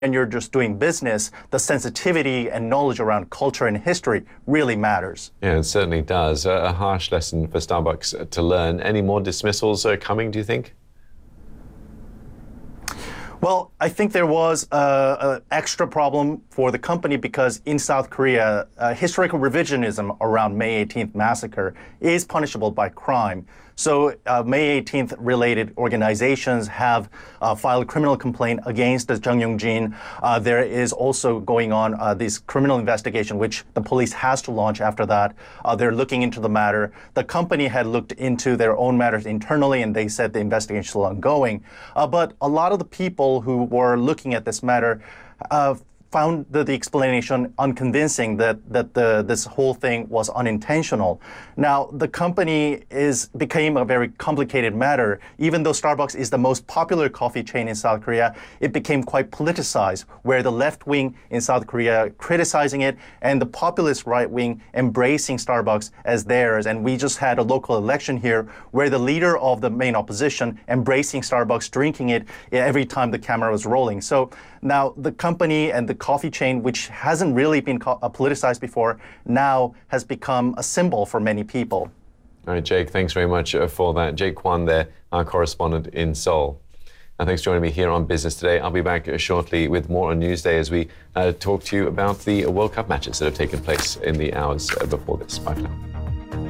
you're just doing business, the sensitivity and knowledge around culture and history really matters. Yeah, it certainly does. A harsh lesson for Starbucks to learn. Any more dismissals coming, do you think? Well, I think there was an extra problem for the company because in South Korea, historical revisionism around May 18th massacre is punishable by crime. So May 18th related organizations have filed a criminal complaint against the Jung Yong-jin. There is also going on this criminal investigation, which the police has to launch after that. They're looking into the matter. The company had looked into their own matters internally, and they said the investigation is still ongoing. But a lot of the people who were looking at this matter found the explanation unconvincing that this whole thing was unintentional. Now, the company became a very complicated matter. Even though Starbucks is the most popular coffee chain in South Korea, it became quite politicized, where the left wing in South Korea criticizing it and the populist right wing embracing Starbucks as theirs. And we just had a local election here where the leader of the main opposition embracing Starbucks, drinking it every time the camera was rolling. So now the company and the coffee chain, which hasn't really been politicized before, now has become a symbol for many people. All right, Jake, thanks very much for that. Jake Kwan there, our correspondent in Seoul. And thanks for joining me here on Business Today. I'll be back shortly with more on Newsday as we talk to you about the World Cup matches that have taken place in the hours before this. Bye for now.